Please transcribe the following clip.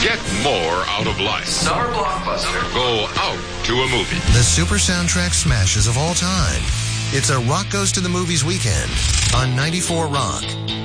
Get more out of life. Summer blockbuster. Go out to a movie. The super soundtrack smashes of all time. It's a Rock Goes to the Movies weekend on 94 Rock.